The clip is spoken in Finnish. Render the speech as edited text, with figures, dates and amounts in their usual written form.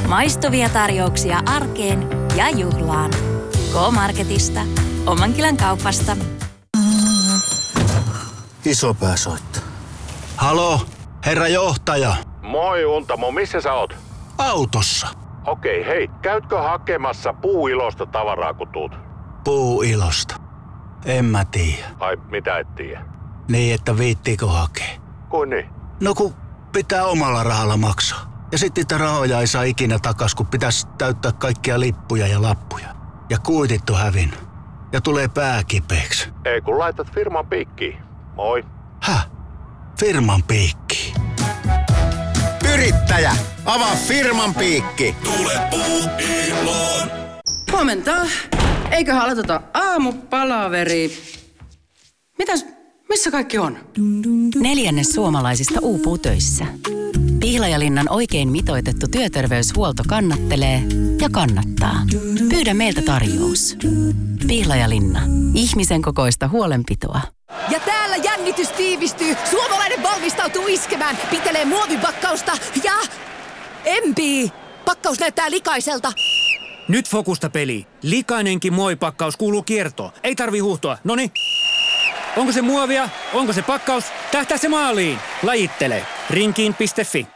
Maistuvia tarjouksia arkeen ja juhlaan. K-Marketista. Omankylän kaupasta. Isopää soittaa. Halo, herra johtaja. Moi Untamo, missä sä oot? Autossa. Okei, hei, käytkö hakemassa Puuilosta tavaraa kun tuut? Puuilosta. En mä tiedä. Ai, mitä et tiedä? Niin, että viittiikö hakea? Kuin niin? No kun pitää omalla rahalla maksaa. Ja sitten niitä rahoja ei saa ikinä takas, kun pitäisi täyttää kaikkia lippuja ja lappuja. Ja kuitit on hävinnyt. Ja tulee pää kipeäksi. Ei kun laitat firman piikkiin. Moi. Häh? Firman piikki. Yrittäjä, avaa firman piikki. Tule Puuiloon. Huomenta. Eiköhän aloiteta aamupalaveri. Missä kaikki on? 1/4 suomalaisista uupuu töissä. Pihlajalinnan oikein mitoitettu työterveyshuolto kannattelee ja kannattaa. Pyydä meiltä tarjous. Pihlajalinna. Ihmisen kokoista huolenpitoa. Ja täällä jännitys tiivistyy. Suomalainen valmistautuu iskemään. Pitelee muovipakkausta ja... empii. Pakkaus näyttää likaiselta. Nyt fokusta peli. Likainenkin muovipakkaus kuuluu kiertoon. Ei tarvi huuhtoa. Noniin. Onko se muovia? Onko se pakkaus? Tähtää se maaliin. Lajittele. Rinkiin.fi.